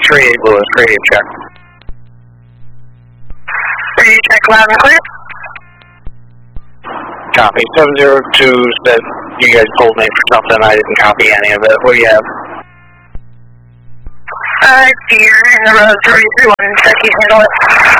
38 Lewis, radio check. Radio check, loud and clear. Copy. 702 said you guys told me for something. I didn't copy any of it. What do you have? Deer in the road 331, check you handle it.